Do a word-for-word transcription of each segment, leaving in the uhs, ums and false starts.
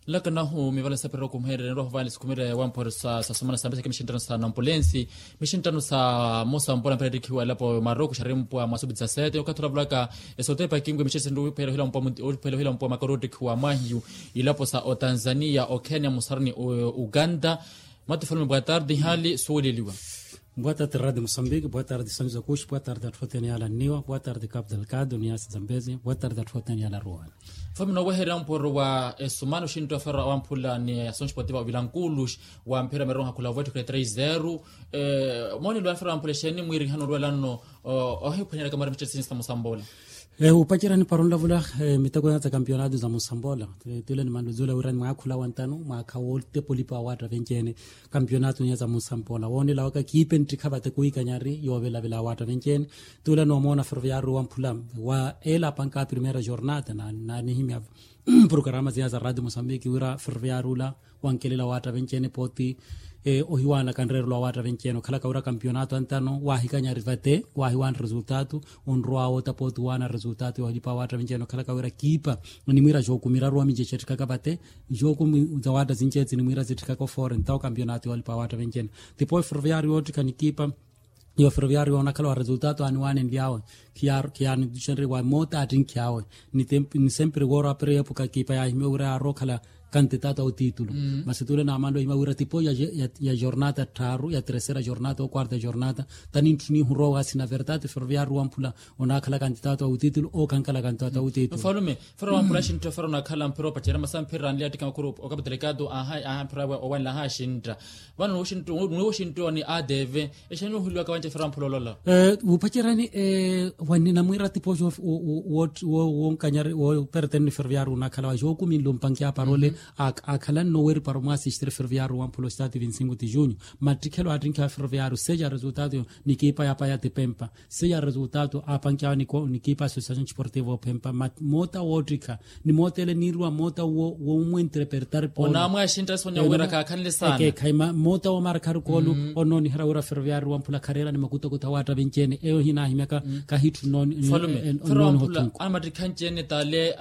lakana hu mi vale sapero kumhere ro vale kumire wampor sa sa somana sabese kimishintano sa nampolensi mishintano sa mosa mpola pere kiwa lapo Maroko sharimpo masubi za sete okatura blaka esotepa kingwe mishindu pere hila mpo pere hila mpo makoroti kwa mahiu ilapo sa o Tanzania o Kenya musarni Uganda matufalme boa tarde hali soliliwa. Boa tarde Rádio Moçambique, boa tarde São José Cuxo, boa tarde a Foteniala Niwa, boa tarde Cabo Delgado, Nias Zambezi, boa tarde a Foteniala Rua. Fami na wehera mporo wa esumano shinto afara wa mpula ni Ação Esportiva Vilankulush wa mpira meronga kula voto kwa três zero eh moni lo afara mpula sheni mwiri hano ro lano o hepanya kama Manchester City Mosambola. Eh upachira ni paronda vula eh, mitako za campeonato za Mosambola tule ni manduzula urani mwakula wantano mwaka wote polipa wata vencene campeonato nya za Mosambola woni la waka kipe ntikabate kuika nyari yovela vela wata vencene tule no mona ferroviario wa mpula wa ela panka primera jornada na na nihimia programa za Radio Moçambique ura ferroviario la wankelela wata vencene poti e ohiwana kanrero la wata venceno kala kaura campeonato antano wahikanya rivate wahiwan resultado onroa ota potu wana resultado walipa wata venceno kala kaura kipa ni mira joku mira ro mi jechetika kabate joku za wata zinchetse ni mira zetika ko foreign tao campeonato walipa wata venceno tipo ferroviario otika ni kipa yo ferroviario ona kala resultado anwane ndiawe kiar kian dichenre wa mota atin kiawe ni temp ni sempre gora pre epoca kipa ya himeura ro kala candidato ao título mm. mas tule na amando imaura tipo ya, ya, ya jornada taru ya terceira jornada ou quarta jornada tani tuni huro assim na verdade ferroviário ampula ona kala candidato ao título ou kan kala candidato ao título falume ferro ampula shinto ferro na kala mpero pachera masam perran liati kama kuru o kaba delegado aha aha mpero o wan la ha shinta wanu washington no washington ni adv eshanu hulwa kawanje ferro ampula lola eh upachera ni eh wani na mwira tipo o o o o kanyari o perteni ferroviário na kala joku min lumpankia parole akalan nowhere para uma assistir ferroviário um pelo estado vinte e cinco de junho matricelo a trinca ferroviário seja resultado ni equipa ya paia de Pempa seja resultado a panca ni ni equipa associação esportiva Pempa mota outra ni mota ele ni rua mota o o interpretar por ona ma shinta sonya wera ka kan lesana ke kaima mota o marcar kolu ono ni haraura ferroviário um pela carreira ni makuta kutawata vincene eo hina himeka ka hitu non non hotu amatrikan jene tale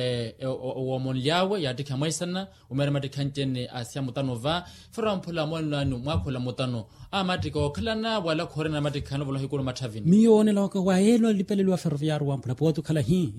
o monliawe ya dikama na umere madikantene asia mutanova fera mpula mwananu mwakola mutano amatiko khalana wala khorena madikano bola hikolo mathavini mione la kwa elo lipelelwa ferroviario wampula poto khala hi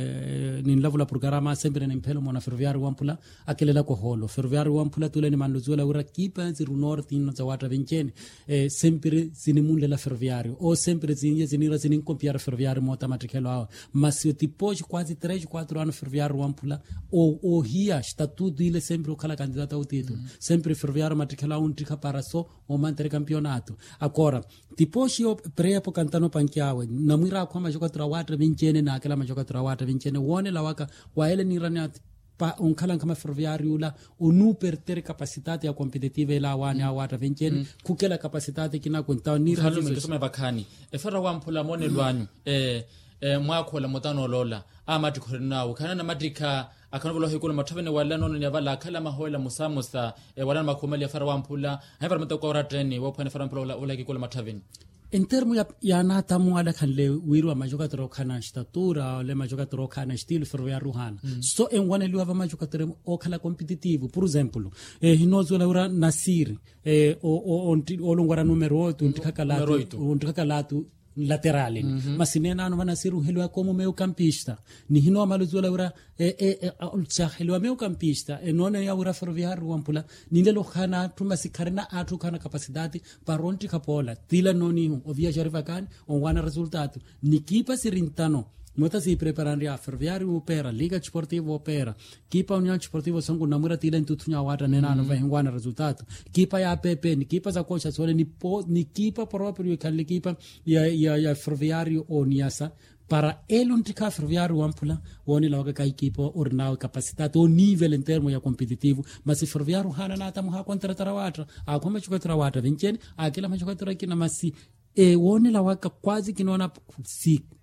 ni lavula programa sempre ne mpelo mona ferroviario wampula akelela ko holo ferroviario wampula tule ni manluzula ura kipa ziru norte no zawata vencene sempre zinimunde la ferroviario o sempre zinye zinira zinin compiare ferroviario mota matrikelo awa masio tipo quase três quatro anos ferroviario wampula o o hia tudo ile sempre o kala candidato ao título mm. sempre ferroviário matricula um trica para só o manter campeonato agora depois eu pré-época cantando panquiawe na mira kwa majokatura wata vincene na aquela majokatura wata vincene wone la waka wa ele ni rania pa un kala kama ferroviário la o nu per ter capacidade a competitiva la wani mm. a wata vincene mm. kukela capacidade kina kunta ni halu mekisoma bakani e ferra wampula mone lwanyu eh eh mwakhola motano lola amati khorinawo kana na madrika akanobolo hekolo mathavene wala nono ni avala khala mahola musamusa e wala makhomeli ya fara wampula haivara mto kwa rateni wa phane fara mpula ola kikola mathavene en termo ya ya nata muala khanle wirwa majokator khana statura le majokator khana estilo ferroviário ruhana mm. so en wana liwa majokator o khala competitivo por exemplo eh hinozo laura Nasir eh o o o longora numero oito ntikhakalatu ntikhakalatu laterale mm -hmm. masinena ano vanasiru helwa como meio campista ni hino amaluzula ura e e ulcha helwa meio campista e nona ya ura ferroviário wampula ni lelo khana tuma sikarina atu kana capacidade paronti kapola tila noni o viajar vacan on wana resultado ni kipa sirintano mota si preparando a ferroviário opera liga esportiva opera kipa união esportiva sangu namura tila ntutunya wata nena no vai ngwana resultado kipa ya pp ni kipa za kocha sole ni po, ni kipa próprio kan kipa ya ya ya ferroviário o niasa para ele um tica ferroviário ampla woni la waka equipa ornao capacidade o nível em termo ya competitivo mas se ferroviário hana nata muha contra tarawata a como chuka tarawata vincene aquela machuka tarakina masi e woni la waka quase que não si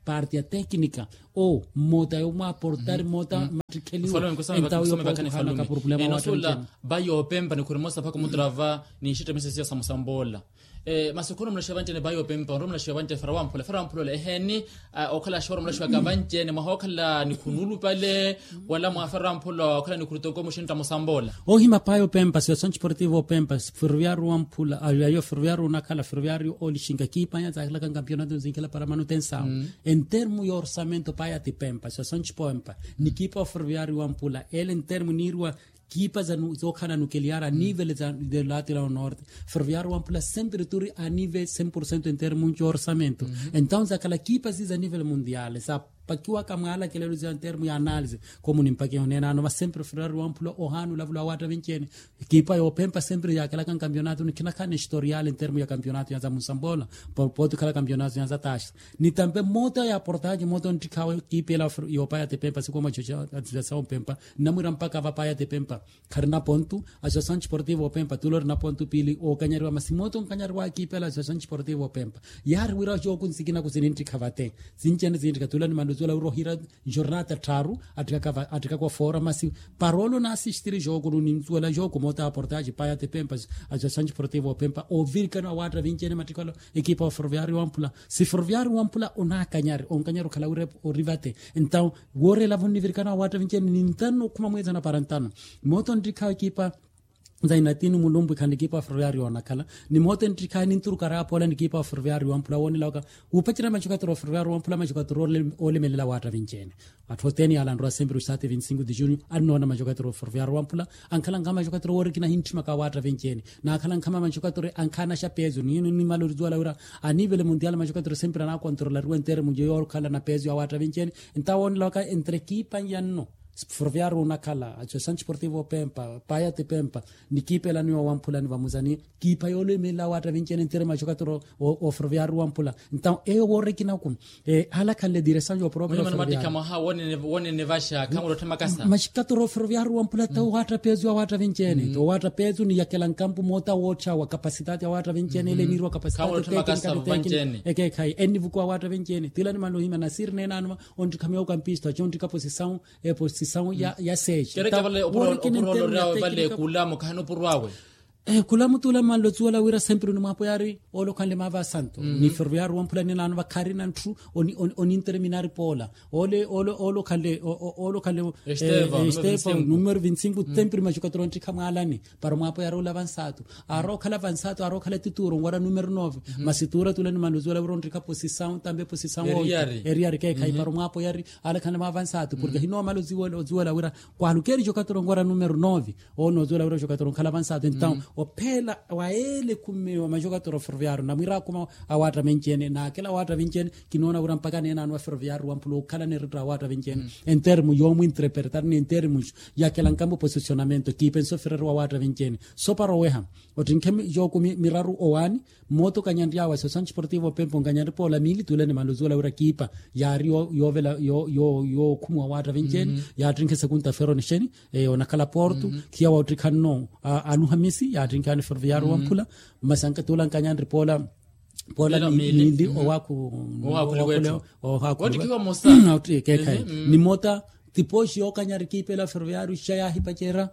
parte a técnica o mota eu ma portar mota matrikeli então eu bakana ka problema wa tena bayo pemba ni kurimosa paka mudrava ni shita mesesi ya Musambola eh masukuru mnashabanje ne bayo pemba ndo mnashabanje farawampola farawampola eheni okala shoro mnashwaga banje ne mahokala ni kunulu pale wala mwafarampola okala ni kurutoko mushinta Musambola o hima bayo pemba Associação Desportiva Pemba Ferroviário Ampula ayo Ferroviário nakala Ferroviário olishinga kipanya za kala campeonato zikala para manutenção mm. em termo de orçamento para te Pemba Associação Pemba ni kipa Ferroviário Ampula ele em termo nirwa kipa za zokana nuclear a nível de lateral norte Ferroviário Ampula sempre turi a nível cem por cento em termos de orçamento mm-hmm. então za kala kipa a nível mundial sa pakiwa kamala kile luzi en termo de análise como nimpake onena no sempre Ferroviário Ampula o hanu la vula wata vencene kipa yo Pemba sempre ya kala kan campeonato ni kinakana historial em termo de campeonato ya Musambola por pode kala campeonato ya taxa ni tambe mota ya portagem mota ntikawa kipa la yo pa ya te Pemba se como joja Associação Pemba namuram pa kava pa ya te Pemba karna ponto Associação Desportiva Pemba tulor na ponto pili o kanyarwa masimoto kanyarwa kipa la Associação Desportiva Pemba yar wira jogo nsikina kuzininti kavate zinchene zinti tulani mando zola rohira jornada taru atika atika kwa fora masi parolo na assistir jogo no nimzuela jogo mota portagem pa ya te Pemba Associação Desportiva Pemba ouvir kana watra vinchene matikolo equipa Ferroviário Ampula se Ferroviário Ampula ona kanyar on kanyaro kala ure o rivate então gore la vonni virkana watra vinchene nintano kuma mweza na parantano moto ndika equipa zaina tinu mulumbu kan equipa Ferroviário nakala ni moto ndika ni nturu kara pola ni equipa Ferroviário Ampula woni lawka upachira machukato Ferroviário Ampula machukato ole melela watra vinchene atoteni ala ndo sempre usate vinte e cinco de junho anno na machukato Ferroviário Ampula ankala ngama machukato wori kina hintima ka watra vinchene na akala ngama machukato ankana sha peso ni ni malorizo la ura a nível mundial machukato sempre na controlar o termo de yor kala na peso ya watra vinchene entawon lawka entre equipa yanno Ferroviário nakala Associação Desportiva Pemba paya te Pemba ni kipe la ni Ampula ni vamuzani kipa yole mela watra vincene intere machukato o, o Ferroviário Ampula então e wore kinakum e ala kan le direção yo proprio mano mati kama ha woni woni ne vasha kama ro tamakasa machukato Ferroviário Ampula ta watra peso watra vincene to watra peso ni yakela campo mota wocha wa capacidade watra vincene le nirwa capacidade técnica e ke kai eni vuko watra vincene tilani mano hima nasir ne nanwa onti kameo campista jonti ka posição e posição ya ya seja kere kavale oporo oporo rao vale kulamo kahano purwawe eh kulamo tula malo zuala wira sempre no mapo yari olo kan le mava santo mm -hmm. ni Ferroviário Ampula ni nanu vakari nan tru oni on, on interminari pola ole olo olo kan le olo kan le Esteban numero vinte e cinco sempre machucato onti kamalani para mapo yari ola avançado aro kala avançado aro kala tituro ngora numero nove masitura tula ni mano zuala wira onti ka posição tambe posição eriari ke kai para mapo yari ala kan le avançado porque hino malo zuala zuala wira qualquer jogador ngora numero nove o no zuala wira jogador kala avançado então o pela waele kume wa majogatoro Ferroviário na mira kuma awata mencene na kila wata vincene kinona ura mpaka nena wa Ferroviário Ampula kala ne ritra wata vincene en termo yo mu interpretar ni en termos ya kila campo posicionamento ki penso Ferroviário wata vincene so para weha o tinkem yo kumi miraru owani moto kanyandia wa Associação Desportiva Pemba nganyari pola mili tulene maluzula ura kipa ya rio yo vela yo yo yo kuma wata vincene ya tinke segunda ferro nisheni e ona kala porto kia wa utrikano anu hamisi ya drinkani Ferroviário Ampula masanka tulan kanyandri pola pola ni ndi owaku owaku owaku wodi kiwa mosa kai ni mota tiposhi okanyari kipela Ferroviário shaya hipachera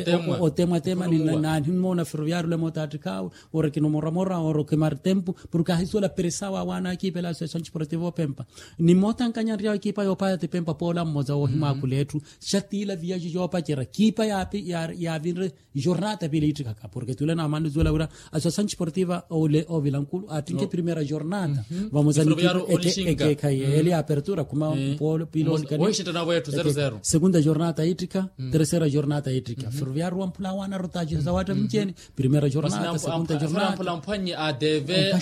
o tema tema ni na himona Ferroviário le mota atikao ora kino mora mora ora kemar tempo porque hizo la presawa wana kipela Associação Desportiva Pemba ni mota kanyari ya kipa yo pa te Pemba pola moza o hima kuletu shatila viaje yo pachera kipa ya ya ya vinre jornada bilitika ka porque tule na manu zola ura Associação Desportiva o le o vilankulu atinke primeira jornada vamos a que que ele apertura como polo pilon kan segunda jornada hídrica mm. terceira jornada hídrica mm-hmm. Ferroviário Ampula wana rotaji za wata vincene primeira jornada segunda jornada Ampula mpanye a deve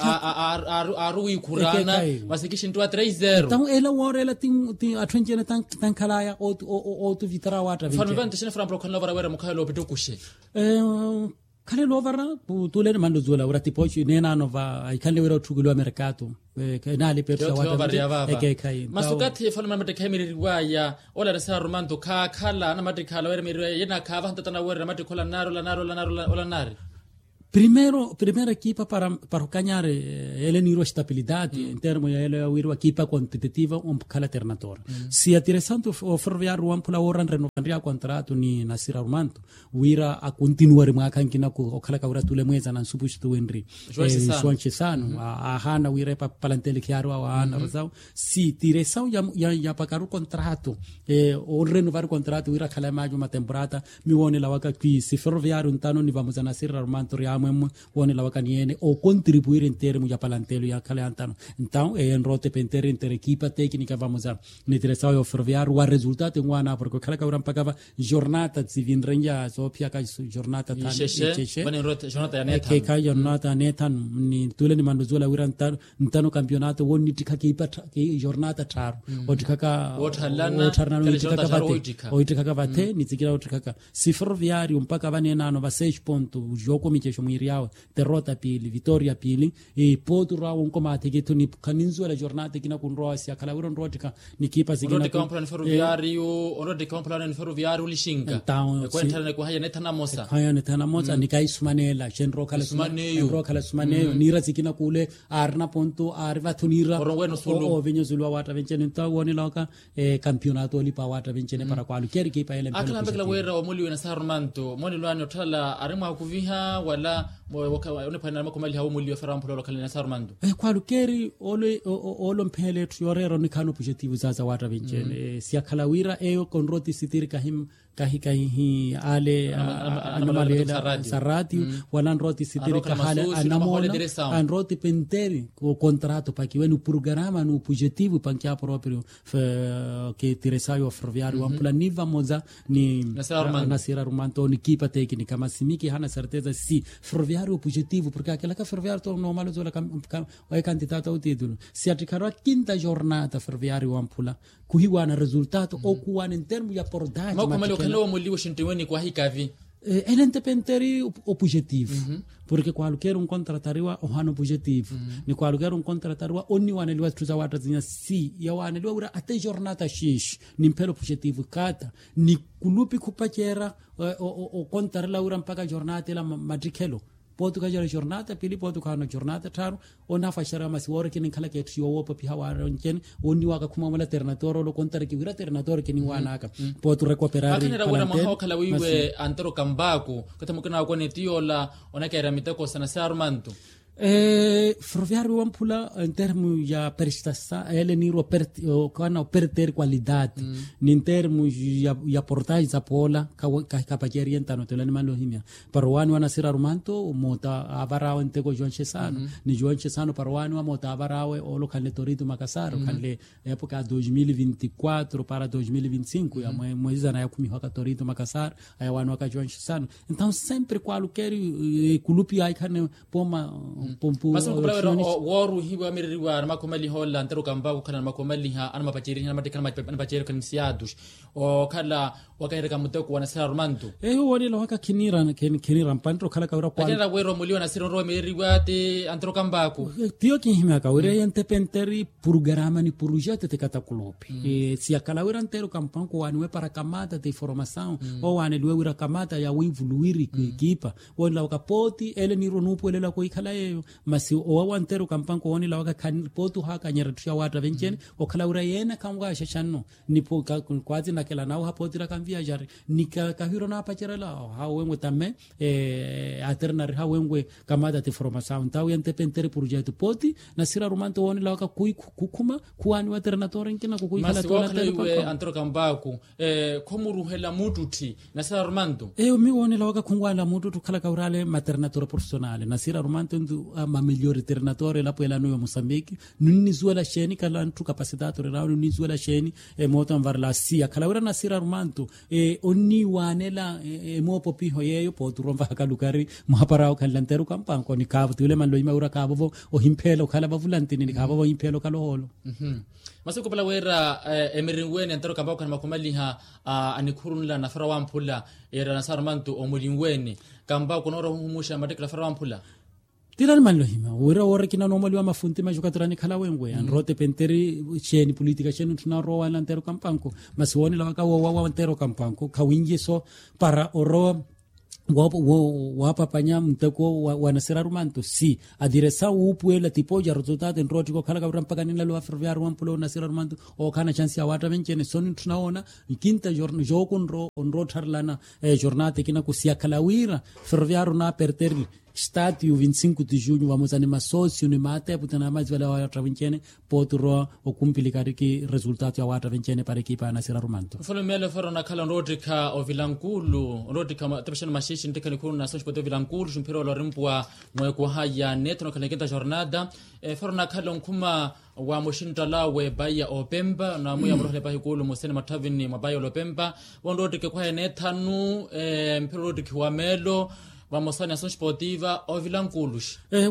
a arui kurana masikishintwa três zero então ela wora ela tin tin atwenjene tan tan kalaya o o tu vitara wata vincene fanvante shine fram prokon lavara wera mukhailo pitukushe eh kale lovara tulene mando zola ura tipochi nena nova aikale wera tugulwa mercato na le persa wata eke kai masukati falma mate kamiri waya ola resa romanto ka khala na mate khala wera miri yena ka vanta tana wera mate kola naro la naro la naro ola nari Primeiro, primeira equipa para, para ganhar ele niro estabilidade mm. em termos de ele uma equipa competitiva um cala treinador. Mm. Se a direção do Ferroviário o ampula oran renovaria o contrato ni Nasir Armando, uira a continuar uma cankina com o cala caura tule mweza na substituir João Chissano, a Hana uira para palantele chiaro a Hana razão. Se direção já já já pagar o contrato, eh, ou renovar o contrato uira cala mais uma temporada, mi one la waka que se Ferroviário então ni vamos a Nasir Armando wone la wakaniene o contribuire in termo ya palantelo ya calantano então é en rote pentere inter equipa tecnica vamos a ne direção ao Ferroviário o resultado em wana porque cala cauram pagava jornada se vinrenja so pia ka jornada tan cheche bane rote jornada neta ke ka jornada neta ni tule ni mandozola urantar ntano campeonato woni tikaka ipata ke jornada tar o tikaka o talana o tikaka o tikaka bate ni tikira o tikaka si Ferroviário mpaka bane nano ba seis pontos jogo michesho mwiriao derrota pili vittoria pili e potura un comate che tu ni caninzo la giornata che na con Rossia cala uron rotica ni kipa sigina rote compra Ferroviário o rote compra Ferroviário lishinga e kwentana ko haya netana mosa haya netana mosa ni kai sumanela centro kala sumaneo kala sumaneo ni razikina kule arna ponto arva tunira o venyo zulwa wata vencene nta woni loka e campionato li pa wata vencene para kwalu keri kipa ele akala mbekla wera o muli wena Sarmanto moni lwani otala arima kuviha wala one pana makomali hawo muli ofera mpolo lokale na Sarmando eh kwalu keri ole olo mpele tuyorero ni kanu objetivo zaza wata vencene mm. sia kalawira eyo konroti sitiri kahim kahi kahi ale anomalela sarati mm. wala nroti sitiri kahale anamona anroti penteri o contrato pa kiwenu programa no objetivo pa kia proprio che Tiresaio Ferroviário mm-hmm. ampula niva moza ni Nasir Armando ni kipa tecnica ma simiki hana certeza si Ferroviário objetivo porque aquela que Ferroviário torna normal zola é candidato ao título se aticaro a quinta jornada Ferroviário ampula kuhiwana resultado mm-hmm. ou kuwana em termos de abordagem ma como ele o muli Washington kwa hikavi eh, ele independente objetivo mm-hmm. porque qualquer um contratariwa o hano objetivo mm-hmm. ni qualquer um contratariwa oni wana liwa tuza wata zinya si ya wana liwa ura ate jornada shish ni mpelo objetivo kata ni kulupi kupachera o, o, o contrarila ura mpaka jornada la matrikelo potu kajara jornada pili potu kana jornada taru ona fashara masiwore kini kala ke tiyo wopa pi hawara onken oni waka kuma wala ternatoro lo kontare ki wira ternatoro kini wana aka potu recuperare akana wala maho kala wiwe antero kambako kata mukana ko netiyo la ona ka ramita ko sana Sarmanto Eh, Ferroviário ampula em termos de prestação ele niro per kana perder qualidade mm. em termos de aportagens a pola ka kapajeri entano telani malohimia parwani wana Nasir Armando mota abarao entego João Chissano mm-hmm. ni João Chissano parwani wa mota abarao o local Torito Makassar mm-hmm. kanle época dois mil e vinte e quatro para dois mil e vinte e cinco mm-hmm. ya moiza na yakumi haka Torito Makassar aya wanu ka João Chissano então sempre qualquer clube ai kana poma pompu maso ko bla woru hiwa miriwa makomali holla antero kambako kana makomali ha ana mapachiri na matikana mapachiri kan siadus o kala wakaira kamuteko wana Nasir Armando eh woni lo waka kinira ken kinira mpantro kala kawra kwa kala wero muli wana Nasir ro miriwa te antero kambako tio kinhima ka were yente penteri programa ni projeto te kata kulopi e si akala wera antero kampanko wani para camada de formação o wani lwe wera camada ya evoluir equipa woni la wakapoti ele ni ronupo ele la ko ikala yo masi o wantero kampanko woni la waka kan potu haka nyera tusha wata vencene o kala wera yena kamwa shashano ni po kwazi na kala nao hapoti la kamvia jari nika kahiro na pachera la ha wenwe tamme eh alternar ha wenwe camada de formação tau yente penteri projeto poti Nasir Armando woni la waka kui kukuma kuani wa treinador nkina kukui kala tola tele antero kambako eh komuru hela mututi Nasir Armando eh mi woni la waka kungwana mututu kala kaurale maternatore professionale Nasir Armando ndu ama migliore treinatore la poi la noi Mozambique nunni zuela sheni kala ntu capacitato rao nunni zuela sheni e moto anvar la sia kala ura Nasir Armando e onni wanela e mo popi hoyeyo poturomva kalukari maparao kalantero kampanko ni kavu tule manlo ima ura kavu o himpelo kala bavulantini ni kavu o himpelo kala holo mhm maso kopala wera emeringweni antero kambako kana makomali ha anikurunla na farawa mpula era Nasir Armando o mulingweni kambako noro humusha matekla farawa mpula tiran manlo hima ora ora kina normali wa mafunti majukatrani kala wengwe an rote penteri cheni politika cheni tuna roa lantero kampanko masiwoni la waka wa wa antero kampanko kawingi so para oro wapapanya mteko wanasera rumanto si adiresa upuela tipoja resultate nroti ko kala kabra mpaka nina lo Ferroviar wampulo nasera rumanto o kana chance ya wata benchene soni tunaona ikinta jorno joko nro nro tarlana eh, jornate kina kusia kalawira Ferroviar na perterli Stadio vinte e cinco de junho vamos animar sócio no mate putana mais vale a outra vencene potro o complicar que resultado a outra vencene para equipa na Sierra Romanto. Folo mele foro na kala rodrika o Vilankulu rodrika tabashana mashishi ndekani kuna na soncho poto Vilankulu jumpiro lo rimpwa mweko haya neto no kaleketa jornada e foro na kala nkuma wa moshinta lawe baya opemba na muya mm. mrohle bahikulu mosene matavini mabaya opemba wondodike kwa netanu e mpiro rodrika wa melo vamos a nação esportiva o Vilankulu eh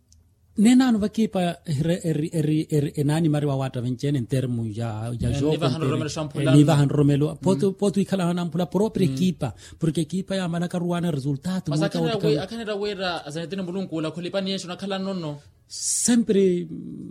nena no vakipa er er er enani mari wa wata vencene in termo ya ya jogo ni va han romelo poto poto ikala hanampula propria equipa porque equipa ya malaka ruana resultado mas akana we akana ra wera azanetene mbulunkula kholipani yesho nakhala nonno sempre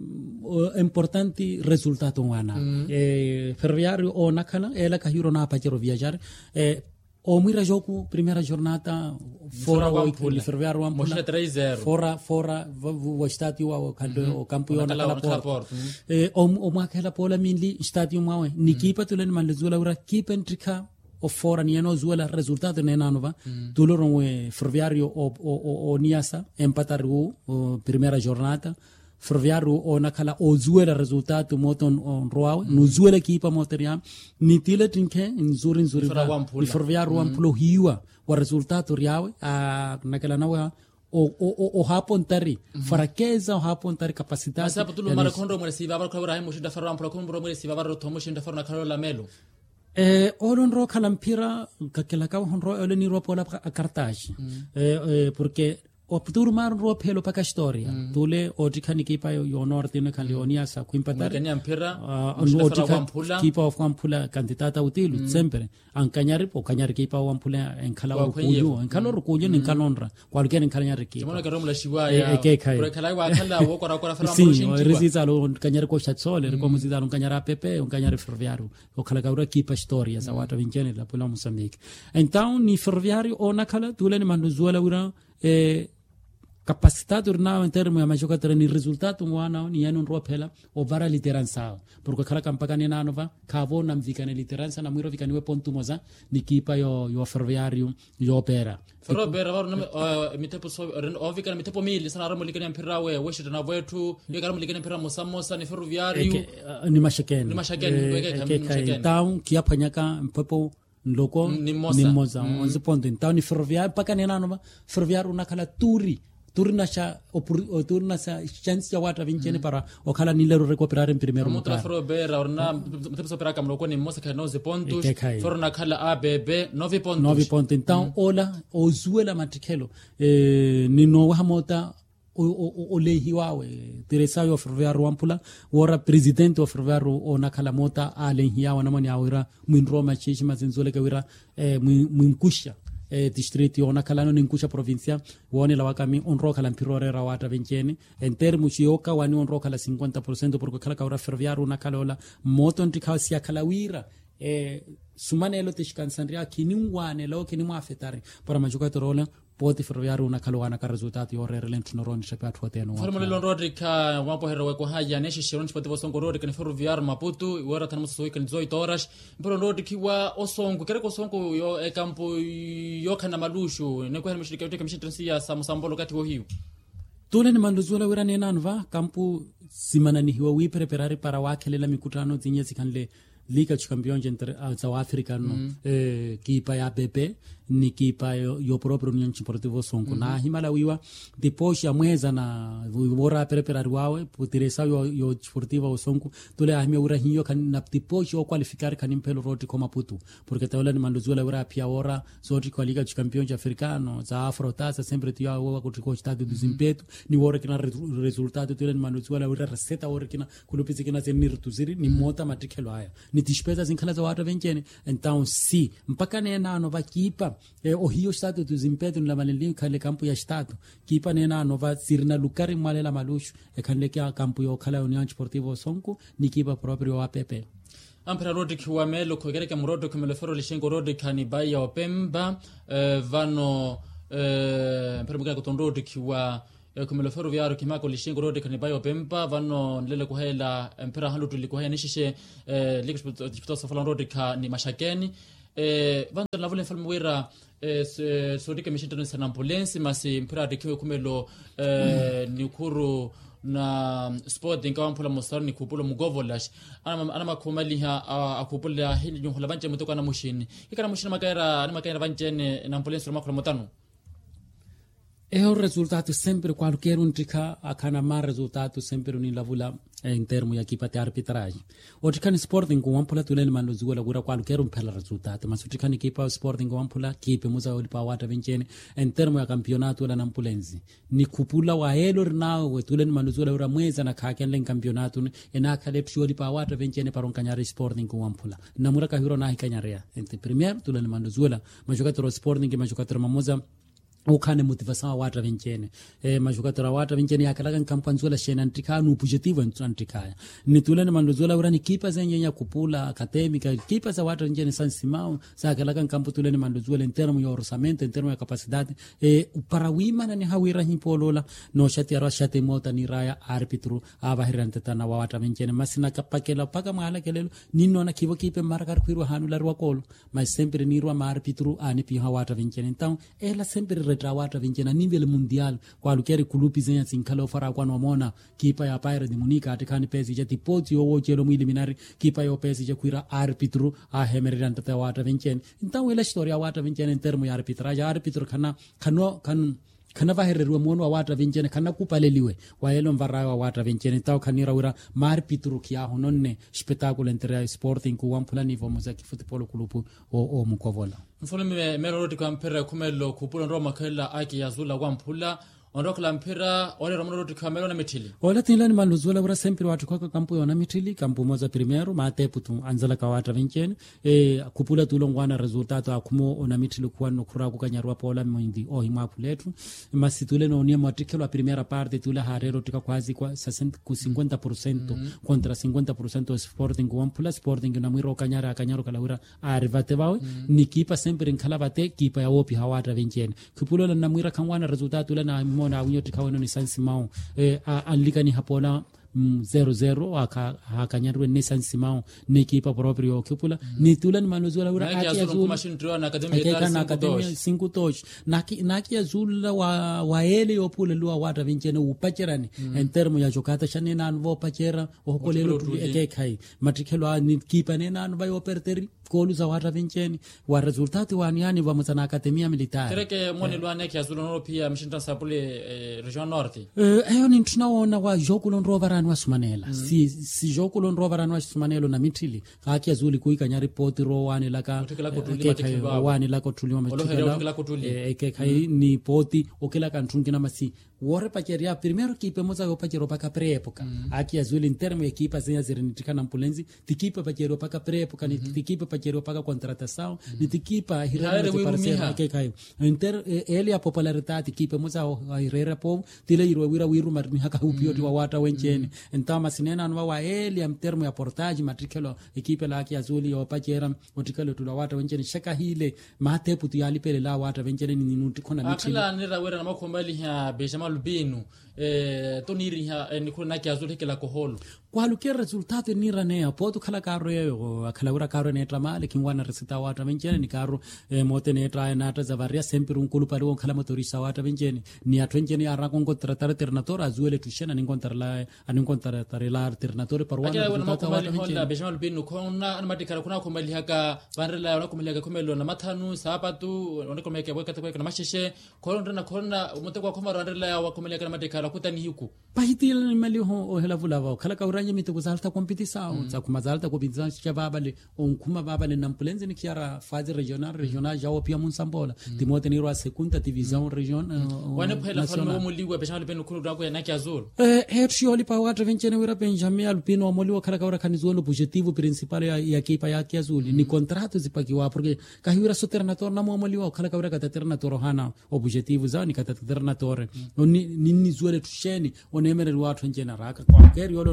uh, importante resultado wana mm. eh Ferroviario o nakhala ela kahiro na pachero viajar eh o mira jogo primeira jornada fora o Ferroviário Ampula três zero fora fora o estádio o o campeão na porta eh o o makela pola minli estádio mawe nikipa tulen manzula ura kipentrika o fora ni no zuela resultado nena nova tuloron o Ferroviário o o o Niassa empatar o primeira jornada Ferroviário o nakala o zuela resultado moton on roa no zuela equipa motoriam ni tile tinke in zurin zurin o Ferroviário Ampula hiwa o resultado riawe a nakala nawa o o o hapontari fraqueza o hapontari capacidade mas tudo maracondo mereciva bar kabra mo shinda Ferroviário Ampula ko mereciva bar tomo shinda Ferroviário nakala la melo eh olon ro kalampira kakela ka hon ro oleni ro pola Cartagena eh porque o futuro mar ro pelo para a história tole o dikani kipa yo norte ne kan leonia sa kuimpatar kenya mpira o dikani kipa of Ampula candidata utilu sempre an kanyari po kanyari kipa o Ampula en kala o kuyo en kala ro kuyo en kalonra cualquier en kanyari kipa mono ka romla shiwa ya por kala wa kala wo kora kora Ferroviário Ampula shin resisa lo kanyari ko chatsole re como zidalo kanyara pepe o kanyari Ferroviário o kala ka ro kipa história sa wata vincene la pola Moçambique então ni Ferroviário o nakala tole ne manduzola ura eh capacidade urna em termo ya jogador ni resultado mwana ni yanu ropela o vara liderança porque kala kampaka ni nanova kavo na mvikane liderança na mwiro vikaniwe pontu moza ni kipa yo yo Ferroviário yo opera Ferroviário var no mitepo so o vikane mitepo mili sana ramo likane mpira we weshita na wetu yo garamo likane mpira mosamosa ni Ferroviário ni mashakeni ni mashakeni weke kamashakeni então kia panyaka mpepo loko ni moza onze ponto então ni Ferroviário paka ni nanova Ferroviário nakala turi turna cha o turna sa chance ya wata vincene para o kala ni lero recuperar en primeiro lugar foro bera orna mtepo opera kam loko ni mosa ka nove pontos foro na kala A B B nove pontos nove pontos então ola o zuela matrikelo eh ni no hamota o o o lehiwawe Teresa yo Ferroviário Ampula ora presidente o Ferroviário o nakala mota alen hiawa namani awira min Roma chichi mazenzole ka wira eh min kusha eh distrito ona kalano ninkusha provincia woni la wakami on roka la mpirore rawata vencene en termo chioka wani on roka la cinquanta por ciento porque kala ka Ferroviário una kalola moto ndika sia kalawira eh sumane lo tishkansanria kiningwane lo kinimu afetare para majuka rola poti Ferroviário una kaloana ka resultati orere lentno ron chapat hoteno formule lon rodrika wapo hero ko haya neshi shiron chipoti bosongo rodrika ni Ferroviário Maputo wora tan muso weekend zoi toras pero rodrika wa osongo kere ko songo yo e campo yo kana malushu ne ko helmishirika yote kamishitransia sa musambolo kati wo hiyo tole ni manduzula wira ne nanva campo simana ni hiwa wi preparare para wakelela mikutano zinye zikanle Liga de Campeões entre South Africa no mm. eh kipa ya B P ni kipa yo, yo próprio União Desportiva Songo mm. na himala wiwa depois ya mweza na bora preparar wawe putiresa yo yo Desportiva Songo tole ahme ura hiyo kan na depois yo qualificar kan impelo roti como Maputo porque tole ni manduzula ura pia ora soti kwa Liga de Campeões Africano za Afrotasa sempre tia wa kutiko estado do desempenho ni ora kina resultado tole ni manduzula ura receta ora kina kulupisi kina zenir tuziri ni mota matrikelo haya ni despesa zinkhala za watu vencene então si mpaka nena no va kipa eh, o hiyo estado do desempenho la maleli kale campo ya estado kipa nena no va sirna lukari malela malushu e kale kia campo yo kala União Desportiva Songo ni kipa proprio A P P ampera Rodrick wa melo kogereka murodo kumelo fero lishengo Rodrick ni baya opemba uh, vano uh, ampera mga kuton Rodrick wa uh, kumelo fero viaro kimako lishengo Rodrick ni baya opemba vano nlele kuhela ampera halu tulikuhaya nishishe uh, liku tipitosa falan Rodrick ni mashakeni eh vando la vole falmuira eh sodike mishindano sana ambulensi masi mpira dikiwe kumelo eh ni ukuru na Sporting kwa mpula mostari ni kupulo mugovolash ana ana makomali ha akupula hili nyongola banje mutoka na mushini ikana mushini makaira ana makaira banjene na ambulensi makula motano. É o resultado sempre qualquer um tica akana mar resultado sempre ni lavula em termo ya equipa de arbitragem. O tica ni Sporting com ampula tulele mando zuela gura qualquer um pela resultado, mas o tica ni equipa Sporting com ampula equipe musa oli pa wata vencene em termo ya campeonato la nampulenzi. Ni kupula wa elor na we tulele mando zuela ura mweza na kaken len campeonato e na kale psioli pa wata vencene para un cagnare Sporting com ampula. Namura ka hiro na hikanyarea. Ente primeiro tulele mando zuela, mas jogador Sporting que mas jogador mamoza ukane motivação wata vencene eh majukatora wata vencene yakalaga nkampo nzola shena ntika no objetivo ntika ni tulane mandozola urani kipa zenye ya kupula academica kipa za wata vencene San Simão sa yakalaga nkampo tulane mandozola em termo ya orçamento em termo ya capacidade eh para wima na ni hawira himpolola no shati ya shati mota ni raya arbitro aba hirante tana wata vencene masina kapakela paka mala kelelo ninno na kivo kipe marcar kwirwa hanula rwakolo mas sempre ni rwa arbitro ani pi hawata vencene então ela sempre trawata vincena nível mundial qualquer clube zenha sinkalo fara kwa nomona kipa ya Bayern de Munique atikani pesi je tipoti owo chelo mu eliminari kipa yo pesi je kuira arbitro a hemeriranta ta wata vincena então ela história wata vincena em termo ya arbitragem arbitro kana kano kan kana vahererwa mono wa wata vincene kana kupaleliwe wa elo mvara wa wata vincene taw kanira ura mar pitru kia hononne spectaculo entre Sporting ku wampula nivo muzaki football club o o mukovola mfulume mero rodi kwa mpira kumelo kupula Roma kala aki yazula wampula ondokla mpira ole Roma rodi kwa melo na mitili ola tinlani manuzula ura sempre watu kwa kampu yona mitili kampu moza primero mate putu anzala ka wata vincene e kupula tulongwana resultato akumo ona mitili kwa nokura kukanyarwa pola mwindi o himapuletu masitule no nia matrikelo a primeira parte tula harero tika quase kwa cinquenta por cento mm -hmm. contra cinquenta por cento Sporting com ampula Sporting na mwiro kanyara kanyaro kalaura arivate bawe mm -hmm. ni kipa sempre nkalabate kipa ya opi hawata vincene kupula na mwira kanwana resultato la na mona unyo tika wono ni San Simão e alika ni hapola zero zero aka hakanyarwe ni San Simão ni kipa proprio kupula mm. ni tulan manuzola ura aki azul mashindro na academia na academia cinco tosh na na ki azul wa wa ele opule lua wata vincene upacherani mm. en termo ya jokata chane nan vo pachera o kolelo eke kai matrikelo ni kipa ne nan vai operteri kolu za wata vincene wa resultati wa niani va mutana academia militare kereke moni lua neki azul no pia mshinda sapule eh, region norte eh ayo ni tunaona wa jokulo ndrovara wasumanela mm. si si jokulo ndrovara wasumanelo na mitili haki azuli kuika nyari poti ro wani laka ke wani lako tulima matikela eke kai ni poti okela kantungi na masi wore pacheria primero kipe moza yo pachero paka preepoka mm. haki azuli intermo ekipa zenya zirinitika na mpulenzi tikipa pachero paka preepoka ni tikipa pachero paka contratação mm. ni tikipa hirare de parceiro ke kai inter ele a popularidade kipe moza hirera po tile irwe wira wiru marmi haka upio mm. wa wata wencheni então masinena anwa wa ele am termo ya portage matrikelo ekipe la kia azuli yo pachera matrikelo tula wata wencheni shaka hile mate putu yali pele la wata wencheni ni nuti kona mitili akala nira wera na makombali ya Benjamin Lubinu eh toniri ha ni kuna kia azuli kila koholo qualquer resultado nira ne poto kala karo yo kala ura karo ne tramale kingwana resita wata wencheni ni karo eh, mote ne tra na ta zavaria sempre un kulu palo kala motorista wata wencheni ni atwencheni arako ngontra ternator azuele tushena ni ngontra la ani ngontra tare la alternatore per wana resultato wata wencheni Benjamin Lubinu kona matikara kuna komali haka vanrela yona komali haka komelo na matanu sapatu ona komali haka weka kwa na masheshe kona na kona motekwa komara vanrela ya komali haka matikara kutani hiku pahitila ni mali ho o hela vulava kala ka uranye mito kuzalta competição za kumazalta competição chaba le onkuma baba le nampulenze ni kiara fase regional regional já opia munsambola timote ni ro a segunda divisão region wana phela falo mo liwa Benjamin Lubinu kunu dako ya naki azul eh hetsholi pa wata vencene wira Benjamin Lubinu mo liwa kala ka ura kanizolo objetivo principal ya ya equipa ya azul ni contrato zipakiwa porque ka hira soternator na mo liwa kala ka ura ka ternator hana objetivo za ni ka ternator ni ni zuele tusheni onemere watu njena raka kwa keri yolo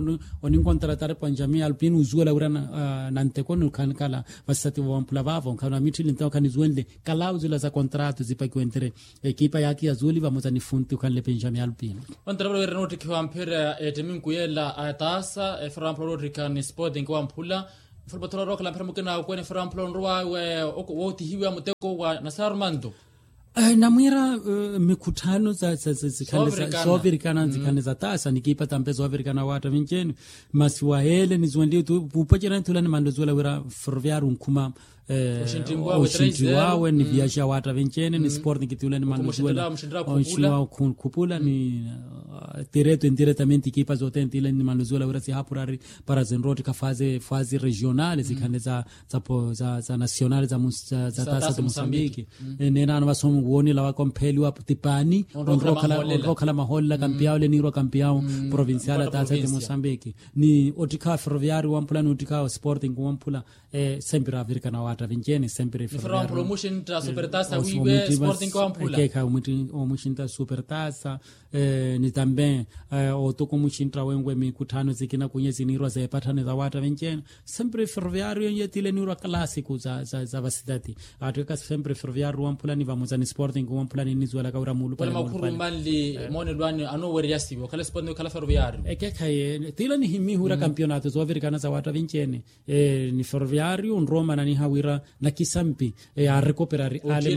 oni contratare pa njami alpin uzuela ura na nanteko no kan kala vasati wa mpula vavo kana mitili ntao kan zuende cláusula za contrato zipa kwentere ekipa yake azuli vamos ni funti kan le penjami alpin ontra bro renoti kwa mpira etiminkuela atasa e framplo rikan sporting kwa mpula football rock la mpira mukena kwa framplo rwa we woti hiwa muteko wa nasarmando Uh, namwira uh, mikutano za za za sovirikana zikane za tasa nikipa tambe sovirikana wata vincheni masiwahele nizwende tu upachira tulani mandozola wira ferroviario nkuma eh ushinti wawe ni viaja wata vincheni ni sporting kitulani mandozola onshwa kupula ni direto indiretamente equipas otentile ni mandozola wira si hapurari para zenroti ka fase fase regionale zikane za za za nationale za za tasa de Mozambique nena na vasomo woni la kompeli wa tipani onroka la maholla campeão le niro campeão provincial tasa de Mozambique ni otika ferroviario wa mpula otika sporting wa mpula eh sempre avirika na wata vincheni sempre ferroviario promotion tra supertasa wiwe sporting wa mpula keka umuti omushinta supertasa eh ni também otoko mushintra wengwe mikutano zikina kunye zinirwa za patane za wata vincheni sempre ferroviario yetile niro classico za za za vasidati atoka sempre ferroviario wa mpula ni vamos ni sporting wa mpula ni nizwala kaura mulu pale makuru mbali mone lwani ano weriasi kala sporting kala ferroviario ekeka tile ni himi hura campeonato zo africana za wata vincheni eh ni ferroviario un Roma na ni hawira na kisampi e a recuperare ale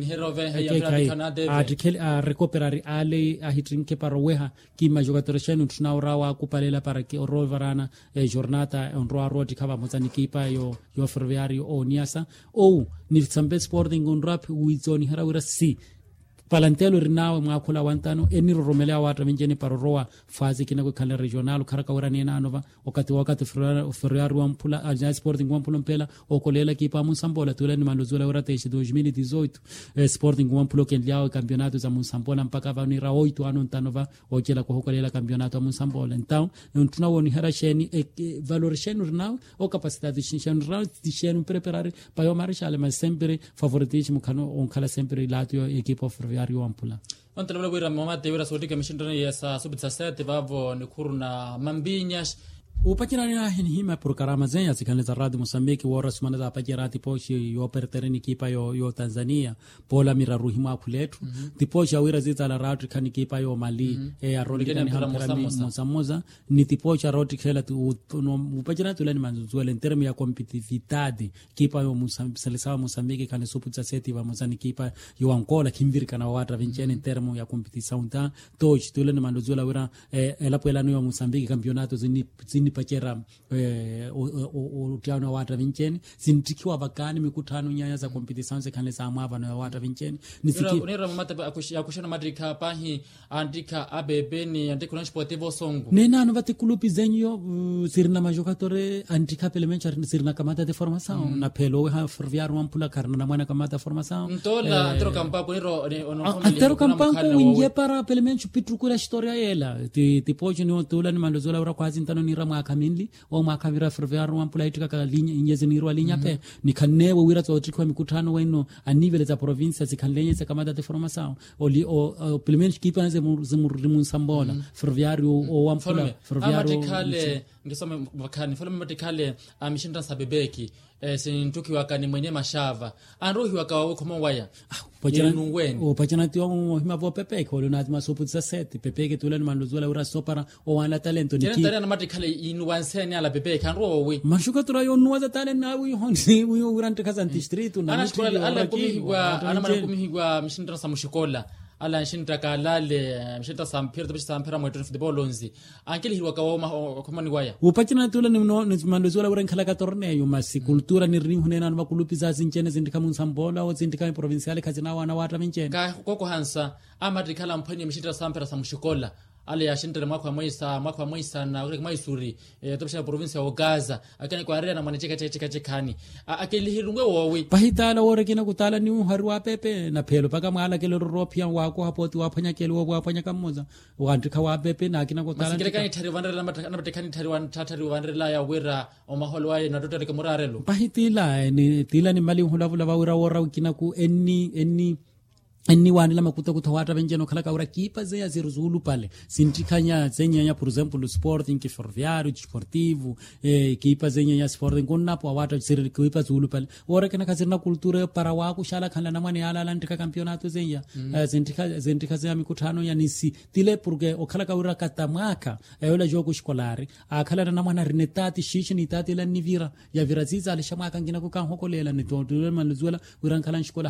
a recuperare ale a hitrinke paroweha ki majogatore chenu tunaurawa kupalela para ki rovarana e jornata on roa roti kava mozani kipa yo yo ferroviario o niasa o ni sambe sporting on rap wizoni harawira si palantelo rinawe mwakula wantano eniro romelea watu vinjeni paroroa fazi kina kwa kala regional karaka urani na anova wakati wakati ferroviario wa mpula Alliance Sporting wa mpula mpela okolela kipa Musambola tula ni mandozula urate ishi dois mil e dezoito eh, Sporting wa mpula kendiao campeonato za Musambola mpaka vanira oito ano ntanova okela kwa okolela campeonato wa Musambola então tunawoni harasheni eh, valorization rinawe o capacidade shinshanu rinawe tishenu preparare payo marshal mas sempre favoritismo kano onkala sempre latio equipa ferroviario Ampula. Ontra bla wira mamate wira sotika mishindana ya sa sub dezasete bavo ni kuruna mambinyas upachira ni ahin hima programa zenya zikaneza radio Mozambique wora sumana za pachira tiposhi yo pertereni kipa yo yo Tanzania pola mira ruhima kuletu mm -hmm. tiposhi awira zita la radio kan kipa yo Mali mm -hmm. e arodi kan hamera Mozamoza ni tiposhi arodi kela tu upachira tulani manzuele termo ya competitividade kipa yo Mozambique Mozambique kan suputa seti va Mozani kipa yo Angola kimbiri kana wata vincheni termo ya competição ta tochi tulani manzuela wira e la pela no Mozambique campeonato zini zini pachera eh o tiano wata vincheni sintikiwa bakani mikutano nyanya za competition ze kanle za amava na wata vincheni nisiki unera mamata akushana madrika pahi andika abebe ni andika na sportivo songo nena no vati kulupi zenyo uh, sirna majokatore andika pelemencha sirna kamata de formação mm. na pelo ha ferroviario ampula karna na mwana kamata formação ntola eh, antero campo niro ono antero campo winje para pelemencha pitrukura historia ela ti tipoje ni tola ni mandozola ura kwazi ntano ni rama kamili o makavira ferroviario ampula itika ka linya inyeze ni rwa linya pe ni kanewe wira zo tikwa mikutano weno anivele za province zikanlenye za kamata de formação oli o pelemencha kipa ze mu Sambola ferroviario o ampula ferroviario amatikale ngisome bakani fala amatikale amishinda sabebeki eh sintuki wakani mwenye mashava anrohi wakawa koma waya pachana o pachana tio hima vo pepe ko na ma sopu dezasete pepe ke tulani mandozola ura sopara o wana talento ni ki tena amatikale inwansene ala pepe kanro we mashuka tura yo nuwa talent na wi honzi wi urante kaza district na mitri ala kumihigwa ana mana kumihigwa mishinda samushikola ala nshinta kalale mshinta sampira tabishi sampira mwetu football lonzi ankeli hirwa kawa kama ni waya upachina tula ni mno ni mandozola ura nkhala ka torneio masi kultura ni rini hunena na makulupiza zinchene zindika Musambola o zindika provincial kazina wana wata vinchene ka koko hansa amati kala mphani mshinta sampira samushikola ale yashinta mwaka wa mwisa mwaka wa mwisa na ule maisuri e, tobisha province ya Gaza akani kwa area na manecheka cheka chekani akeli hirungwe wowe pahitala wore kina kutala ni uharwa pepe na pelo paka mwala kele ropia wako hapoti wapanya kele wo wapanya kamoza wandika wa pepe na kina kutala masikile kani tari vandela na batekani tari wan tatari vandela ya wira o maholo wa na dotare ke murarelo pahitila ni tila ni mali hulavula wa wira wora kina ku enni enni ni wani lama kuta kuta wata benjeno kala ka ura kipa ze ya ziruzulu pale sintikanya zenya ya por exemplo Sporting que Ferroviário Desportivo eh kipa zenya ya Sporting konna po wata zir kipa zulu pale ora kana kazina kultura para wako shala kana na mani ala landika campeonato zenya mm. uh, zintika zintika za mikutano ya nisi tile porque okala ka ura katamaka ayola jogo skolari akala na mwana rinetati shishi ni tati la nivira ya viraziza alishamaka ngina kukan hokolela ni tonto manzuela uran kala shkola